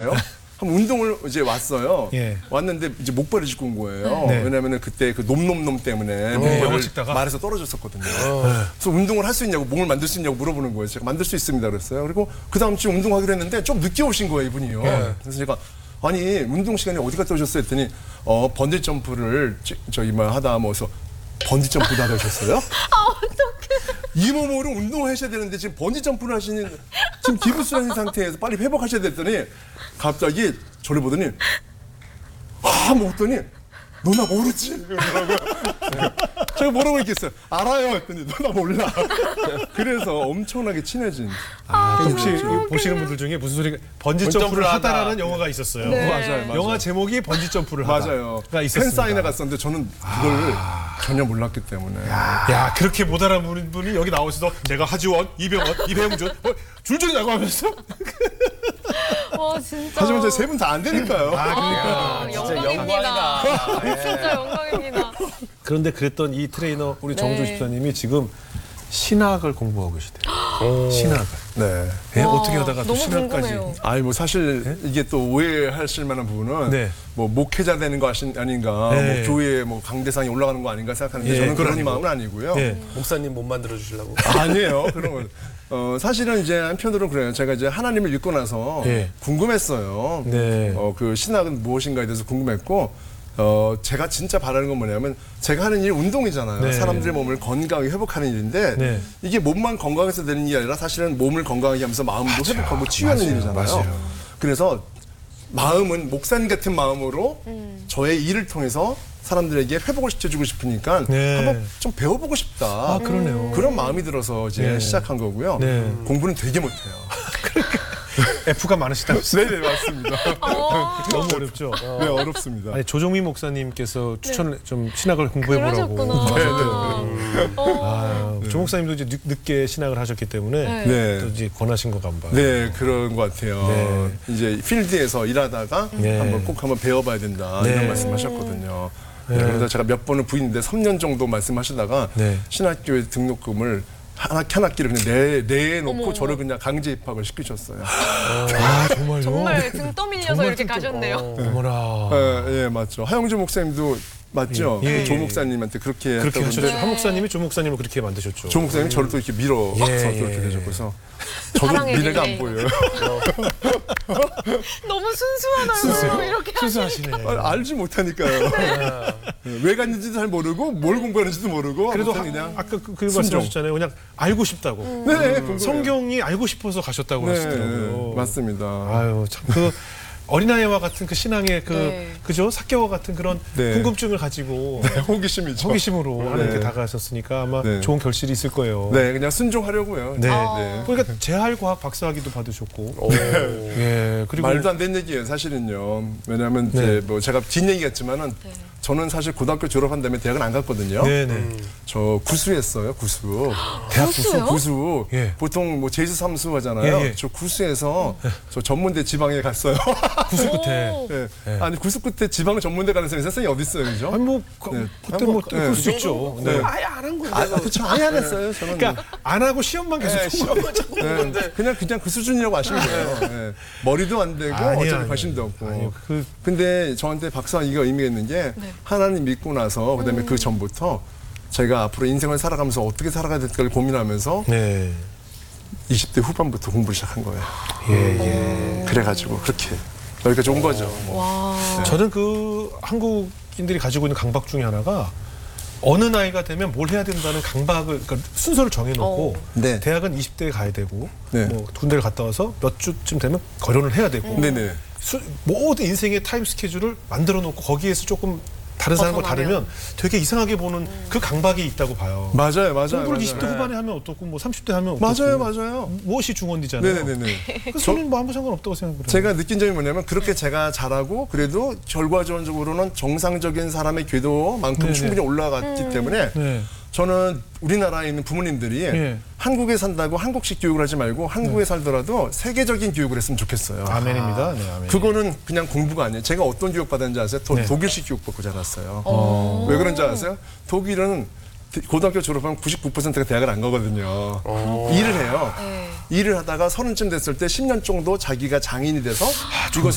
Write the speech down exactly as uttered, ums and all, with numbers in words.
거예요. 한 운동을 이제 왔어요. 예. 왔는데 이제 목발을 짚고 온 거예요. 네. 왜냐면은 그때 그 놈놈놈 때문에 네, 목발을 영어 찍다가? 말에서 떨어졌었거든요. 그래서 운동을 할 수 있냐고, 몸을 만들 수 있냐고 물어보는 거예요. 제가 만들 수 있습니다 그랬어요. 그리고 그 다음 주에 운동하기로 했는데 좀 늦게 오신 거예요, 이분이요. 네. 그래서 제가 아니 운동 시간에 어디 갔다 오셨어요 했더니 어 번지 점프를 저기 뭐 하다 뭐서 번지 점프도 하다 오셨어요? 아, 어떡해. 이 몸으로 운동을 하셔야 되는데 지금 번지 점프를 하시는 지금 기부스라는 상태에서 빨리 회복하셔야 됐더니 갑자기 저를 보더니 아 먹더니 너 나 모르지? 제가 뭐라고 했겠어요? 알아요 했더니 너 나 몰라. 그래서 엄청나게 친해진. 아, 혹시 보시는 분들 중에 무슨 소리가 번지 번지 점프를 점프를 하다라는 하다. 영화가 있었어요. 네. 맞아요, 맞아요. 영화 제목이 번지 점프를 맞아요. 하다가 있었습니다. 팬사인회 갔었는데 저는 그걸 전혀 몰랐기 때문에. 야, 그렇게 못 알아보는 분이 여기 나오셔서 내가 하지원, 이병헌, 이배용준 어, 줄줄이 나고 하면서 와, 진짜. 하지만 저 세 분 다 안 되니까요. 아, 그러니까. 아, 진짜 영광입니다. 영광이다. 진짜 영광입니다. 그런데 그랬던 이 트레이너 우리 네. 정우종 집사님이 지금 신학을 공부하고 계시대요. 신학을. 네. 네, 와, 어떻게 하다가 또 너무 신학까지. 궁금해요. 아니 뭐 사실 이게 또 오해하실 만한 부분은 네. 뭐 목회자 되는 거 아신, 아닌가, 네. 뭐 교회 뭐 강대상에 올라가는 거 아닌가 생각하는데 예, 저는 그건 그런 아니고. 마음은 아니고요. 네. 목사님 못 만들어 주시려고. 아니에요. 그런 건. 어, 사실은 이제 한편으로는 그래요. 제가 이제 하나님을 믿고 나서 네. 궁금했어요. 네. 어, 그 신학은 무엇인가에 대해서 궁금했고, 어, 제가 진짜 바라는 건 뭐냐면, 제가 하는 일 운동이잖아요. 네. 사람들의 몸을 건강하게 회복하는 일인데, 네. 이게 몸만 건강해서 되는 일이 아니라 사실은 몸을 건강하게 하면서 마음도 맞아요. 회복하고 치유하는 맞아요. 일이잖아요. 맞아요. 그래서 마음은 목사님 같은 마음으로 저의 일을 통해서 사람들에게 회복을 시켜주고 싶으니까 네. 한번 좀 배워보고 싶다. 아, 그러네요. 그런 마음이 들어서 이제 네. 시작한 거고요. 네. 공부는 되게 못해요. F가 많으시다고. 네네 맞습니다. 어, 너무 어렵죠. 네 어렵습니다. 아니 조종민 목사님께서 추천을 좀 신학을 공부해 보라고. 그러셨구나. 어. 아, 조 목사님도 이제 늦, 늦게 신학을 하셨기 때문에 네. 네. 또 이제 권하신 것 같아요. 네 그런 것 같아요. 네. 이제 필드에서 일하다가 네. 한번 꼭 한번 배워봐야 된다 네. 이런 말씀하셨거든요. 네. 네. 그래서 제가 몇 번을 부인인데 삼 년 정도 말씀하시다가 네. 신학교에 등록금을 한, 학- 한 학기를 그냥 내, 내놓고 어머. 저를 그냥 강제 입학을 시키셨어요. 아 정말요? 정말 등 떠밀려서 정말 이렇게 좀- 가셨네요. 어머나. 예, 예, 맞죠. 하영주 목사님도 맞죠. 예, 예, 조 예. 목사님한테 그렇게 그렇게 했다고 하셨죠. 그러는데 한 목사님이 조 목사님을 그렇게 만드셨죠. 조 목사님 저를 또 이렇게 밀어서 예, 그렇게 예. 되셨고서 저도 사랑의 미래가 릴레이. 안 보여요. 너무 순수한 얼굴로 이렇게 순수하시네. 아, 알지 못하니까요. 왜 갔는지도 잘 모르고 뭘 공부하는지도 모르고 그래도 아무튼 하- 그냥 아까 그, 그 순종. 말씀하셨잖아요. 그냥 알고 싶다고. 네, 공부해요. 성경이 알고 싶어서 가셨다고 네, 하시더라고요. 맞습니다. 아유 참 그 어린아이와 같은 그 신앙의 그 네. 그죠 사개와 같은 그런 네. 궁금증을 가지고 호기심이죠. 호기심으로 네. 하나님께 다가가셨으니까 아마 네. 좋은 결실이 있을 거예요. 네, 그냥 순종하려고요. 네. 네. 그러니까 재활과학 박사학위도 받으셨고. 오. 예. 그리고 말도 안 되는 얘기예요, 사실은요. 왜냐하면 네. 이제 뭐 제가 뒷얘기 같지만은 네. 저는 사실 고등학교 졸업한 다음에 대학은 안 갔거든요. 네네. 저 구수했어요, 구수. 대학 구수, 구수요? 구수. 예. 보통 뭐 제수 삼수 하잖아요. 예, 예. 저 구수해서 저 전문대 지방에 갔어요. 구수 끝에. 오. 예. 예. 아니 구수 끝에 지방 전문대 가는 사람이 세상에 어디 있어요, 그죠? 아니 뭐 그, 네. 그때 뭐 네. 그럴 수 있죠. 네. 아예 안 한 건데. 아, 그렇죠. 아예 안 했어요. 저는. 그러니까 안 하고 시험만 계속 네, 보고. 시험만 자꾸 보는 네, 건데. 그냥 그냥 그 수준이라고 아시면 돼요. 예. 머리도 안 되고 아니에요, 어차피 아니에요. 관심도 없고. 아니요, 그 근데 저한테 박사학위가 의미가 있는 게 네. 하나님 믿고 나서 그다음에 그 전부터 제가 앞으로 인생을 살아가면서 어떻게 살아가야 될까를 고민하면서 네. 이십 대 후반부터 공부를 시작한 거예요. 예, 예. 그래가지고 그렇게 여기까지 온 거죠. 뭐. 와. 저는 그 한국인들이 가지고 있는 강박 중에 하나가 어느 나이가 되면 뭘 해야 된다는 강박을 그러니까 순서를 정해놓고 어. 네. 대학은 이십 대에 가야 되고 네. 뭐 군대를 갔다 와서 몇 주쯤 되면 결혼을 해야 되고 네네. 수, 모든 인생의 타임 스케줄을 만들어 놓고 거기에서 조금 다른 사람과 벗어나면. 다르면 되게 이상하게 보는 그 강박이 있다고 봐요. 맞아요, 맞아요. 공부를 맞아요. 이십 대 후반에 하면 어떻고 뭐 삼십 대 하면 어떻고 맞아요, 맞아요. 무엇이 중원이잖아요. 네네네. 그래서 저는 뭐 아무 상관없다고 생각해요. 제가 느낀 점이 뭐냐면 그렇게 제가 잘하고 그래도 결과적으로는 정상적인 사람의 궤도만큼 네네. 충분히 올라갔기 때문에 네. 저는 우리나라에 있는 부모님들이 네. 한국에 산다고 한국식 교육을 하지 말고 한국에 살더라도 세계적인 교육을 했으면 좋겠어요. 아멘입니다. 네, 아멘. 그거는 그냥 공부가 아니에요. 제가 어떤 교육 받았는지 아세요? 도, 네. 독일식 교육 받고 자랐어요. 어. 왜 그런지 아세요? 독일은 고등학교 졸업하면 구십구 퍼센트가 대학을 안 가거든요. 일을 해요. 네. 일을 하다가 서른쯤 됐을 때 십 년 정도 자기가 장인이 돼서 이것을